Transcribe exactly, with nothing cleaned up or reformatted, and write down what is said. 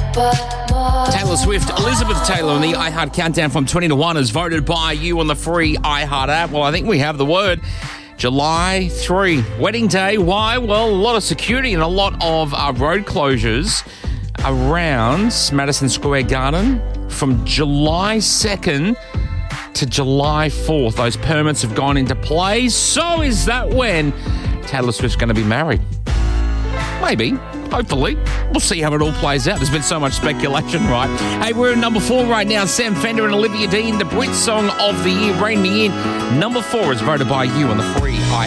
Taylor Swift, Elizabeth Taylor on the iHeart Countdown from twenty to one is voted by you on the free iHeart app. Well, I think we have the word. July third, wedding day. Why? Well, a lot of security and a lot of uh, road closures around Madison Square Garden from July second to July fourth. Those permits have gone into play. So is that when Taylor Swift's going to be married? Maybe. Hopefully. We'll see how it all plays out. There's been so much speculation, right? Hey, we're in number four right now. Sam Fender and Olivia Dean, the Brit Song of the Year, Rain Me In. Number four is voted by you on the free iHeart